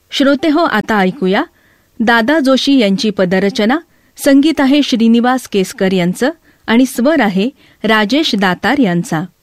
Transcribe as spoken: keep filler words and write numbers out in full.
श्रोते हो, आता ऐकूया दादा जोशी यांची पदरचना. संगीत आहे श्रीनिवास केसकर यांचं आणि स्वर आहे राजेश दातार यांचा.